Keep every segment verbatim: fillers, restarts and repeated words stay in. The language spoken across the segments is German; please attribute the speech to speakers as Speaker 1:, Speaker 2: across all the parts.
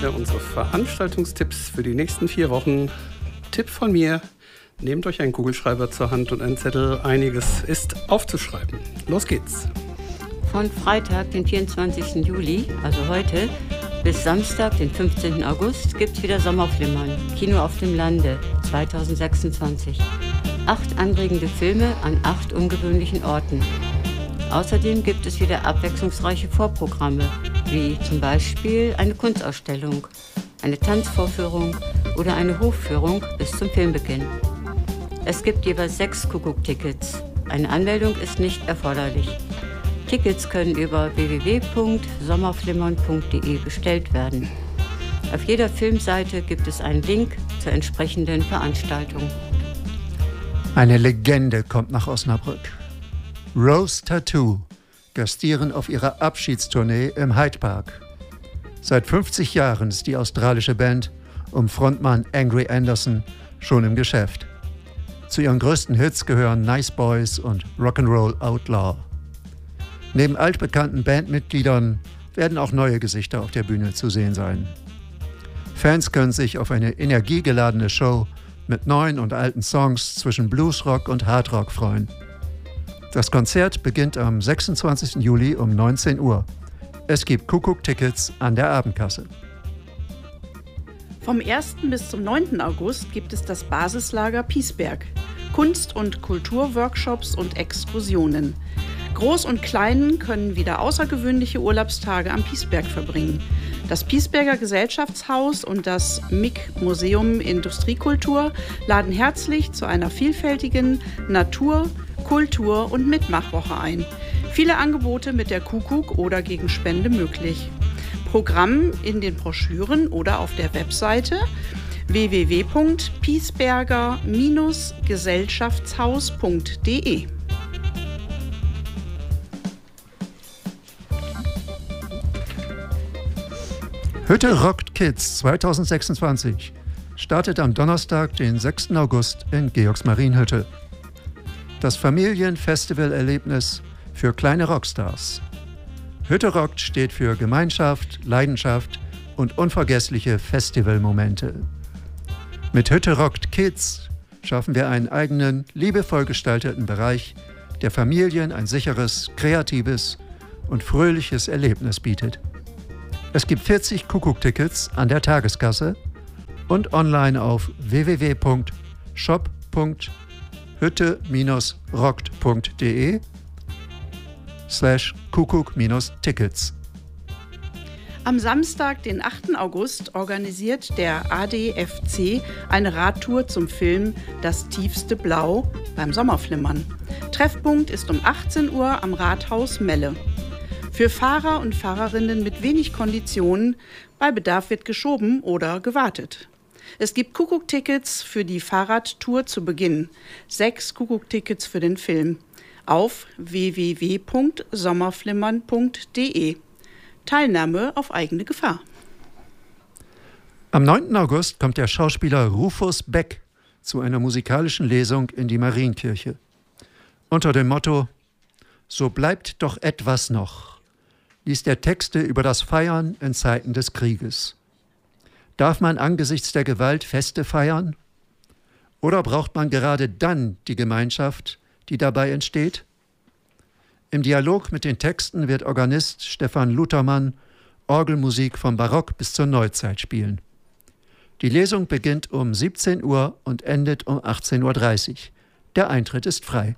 Speaker 1: wieder unsere Veranstaltungstipps für die nächsten vier Wochen. Tipp von mir, nehmt euch einen Kugelschreiber zur Hand und einen Zettel. Einiges ist aufzuschreiben. Los geht's.
Speaker 2: Von Freitag, den vierundzwanzigsten Juli, also heute, bis Samstag, den fünfzehnten August, gibt's wieder Sommerflimmern. Kino auf dem Lande, zweitausendsechsundzwanzig. Acht anregende Filme an acht ungewöhnlichen Orten. Außerdem gibt es wieder abwechslungsreiche Vorprogramme, wie zum Beispiel eine Kunstausstellung, eine Tanzvorführung oder eine Hofführung bis zum Filmbeginn. Es gibt jeweils sechs Kuckuck-Tickets. Eine Anmeldung ist nicht erforderlich. Tickets können über w w w punkt sommerflimmern punkt d e bestellt werden. Auf jeder Filmseite gibt es einen Link zur entsprechenden Veranstaltung.
Speaker 3: Eine Legende kommt nach Osnabrück. Rose Tattoo gastieren auf ihrer Abschiedstournee im Hyde Park. Seit fünfzig Jahren ist die australische Band um Frontmann Angry Anderson schon im Geschäft. Zu ihren größten Hits gehören Nice Boys und Rock'n'Roll Outlaw. Neben altbekannten Bandmitgliedern werden auch neue Gesichter auf der Bühne zu sehen sein. Fans können sich auf eine energiegeladene Show mit neuen und alten Songs zwischen Bluesrock und Hardrock freuen. Das Konzert beginnt am sechsundzwanzigsten Juli um neunzehn Uhr. Es gibt Kuckuck-Tickets an der Abendkasse.
Speaker 4: Vom ersten bis zum neunten August gibt es das Basislager Piesberg. Kunst- und Kulturworkshops und Exkursionen. Groß und Kleinen können wieder außergewöhnliche Urlaubstage am Piesberg verbringen. Das Piesberger Gesellschaftshaus und das M I C Museum Industriekultur laden herzlich zu einer vielfältigen Natur-, Kultur- und Mitmachwoche ein. Viele Angebote mit der Kuckuck oder gegen Spende möglich. Programm in den Broschüren oder auf der Webseite w w w punkt piesberger gesellschaftshaus punkt d e.
Speaker 3: Hütte rockt Kids zweitausendsechsundzwanzig startet am Donnerstag, den sechsten August in Georgsmarienhütte. Das Familienfestivalerlebnis für kleine Rockstars. Hütte rockt steht für Gemeinschaft, Leidenschaft und unvergessliche Festivalmomente. Mit Hütte rockt Kids schaffen wir einen eigenen, liebevoll gestalteten Bereich, der Familien ein sicheres, kreatives und fröhliches Erlebnis bietet. Es gibt vierzig Kuckuck-Tickets an der Tageskasse und online auf w w w punkt shop punkt hütte rockt punkt d e slash Kuckuck-Tickets.
Speaker 4: Am Samstag, den achten August, organisiert der A D F C eine Radtour zum Film Das tiefste Blau beim Sommerflimmern. Treffpunkt ist um achtzehn Uhr am Rathaus Melle. Für Fahrer und Fahrerinnen mit wenig Konditionen, bei Bedarf wird geschoben oder gewartet. Es gibt Kuckuck-Tickets für die Fahrradtour zu Beginn, sechs Kuckuck-Tickets für den Film auf w w w punkt sommerflimmern punkt d e. Teilnahme auf eigene Gefahr.
Speaker 3: Am neunten August kommt der Schauspieler Rufus Beck zu einer musikalischen Lesung in die Marienkirche. Unter dem Motto »So bleibt doch etwas noch« liest er Texte über das Feiern in Zeiten des Krieges. Darf man angesichts der Gewalt Feste feiern? Oder braucht man gerade dann die Gemeinschaft, die dabei entsteht? Im Dialog mit den Texten wird Organist Stefan Lutermann Orgelmusik vom Barock bis zur Neuzeit spielen. Die Lesung beginnt um siebzehn Uhr und endet um achtzehn Uhr dreißig. Der Eintritt ist frei.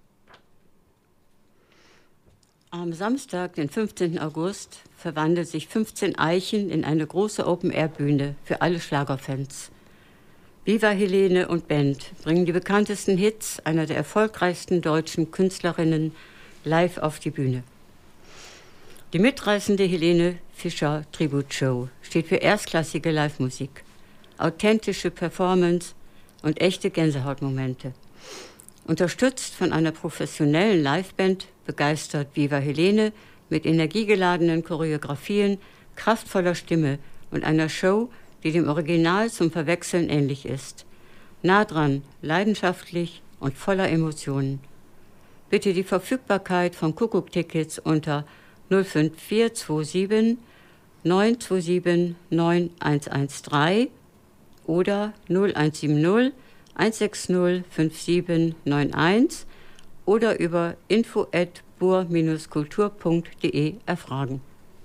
Speaker 2: Am Samstag, den fünfzehnten August, verwandelt sich fünfzehn Eichen in eine große Open-Air-Bühne für alle Schlagerfans. Viva Helene und Band bringen die bekanntesten Hits einer der erfolgreichsten deutschen Künstlerinnen live auf die Bühne. Die mitreißende Helene Fischer Tribute-Show steht für erstklassige Live-Musik, authentische Performance und echte Gänsehautmomente. Unterstützt von einer professionellen Liveband begeistert Viva Helene mit energiegeladenen Choreografien, kraftvoller Stimme und einer Show, die dem Original zum Verwechseln ähnlich ist. Nah dran, leidenschaftlich und voller Emotionen. Bitte die Verfügbarkeit von Kuckuck-Tickets unter null fünf vier zwei sieben neun zwei sieben neun eins eins drei oder null eins sieben null eins sechs null fünf sieben neun eins oder über info at bur Bindestrich kultur punkt de erfragen.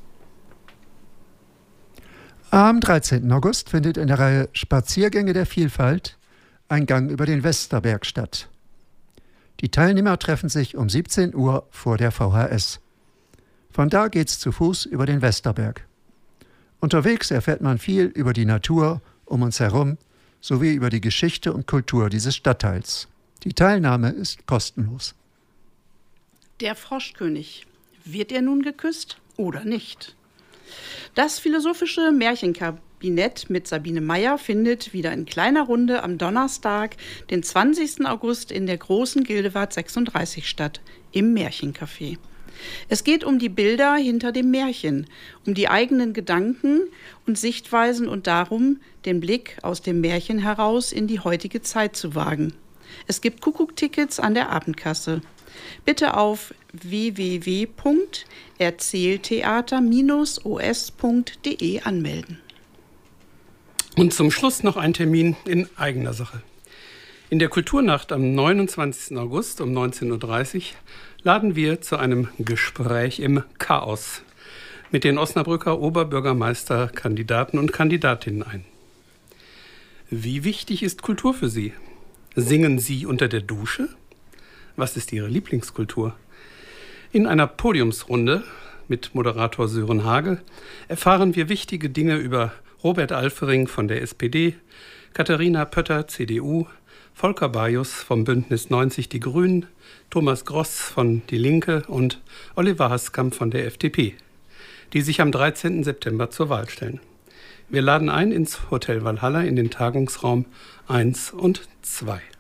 Speaker 3: Am dreizehnten August findet in der Reihe Spaziergänge der Vielfalt ein Gang über den Westerberg statt. Die Teilnehmer treffen sich um siebzehn Uhr vor der V H S. Von da geht's zu Fuß über den Westerberg. Unterwegs erfährt man viel über die Natur um uns herum sowie über die Geschichte und Kultur dieses Stadtteils. Die Teilnahme ist kostenlos.
Speaker 4: Der Froschkönig. Wird er nun geküsst oder nicht? Das philosophische Märchenkabinett mit Sabine Meyer findet wieder in kleiner Runde am Donnerstag, den zwanzigsten August in der großen Gildewart sechsunddreißig statt, im Märchencafé. Es geht um die Bilder hinter dem Märchen, um die eigenen Gedanken und Sichtweisen und darum, den Blick aus dem Märchen heraus in die heutige Zeit zu wagen. Es gibt Kuckuck-Tickets an der Abendkasse. Bitte auf w w w punkt erzähltheater Bindestrich o s punkt de anmelden.
Speaker 1: Und zum Schluss noch ein Termin in eigener Sache. In der Kulturnacht am neunundzwanzigsten August um neunzehn Uhr dreißig laden wir zu einem Gespräch im Chaos mit den Osnabrücker Oberbürgermeisterkandidaten und Kandidatinnen ein. Wie wichtig ist Kultur für Sie? Singen Sie unter der Dusche? Was ist Ihre Lieblingskultur? In einer Podiumsrunde mit Moderator Sören Hage erfahren wir wichtige Dinge über Robert Alfering von der S P D, Katharina Pötter, C D U, Volker Bajus vom Bündnis neunzig Die Grünen, Thomas Gross von Die Linke und Oliver Haskamp von der F D P, die sich am dreizehnten September zur Wahl stellen. Wir laden ein ins Hotel Valhalla in den Tagungsraum eins und zwei.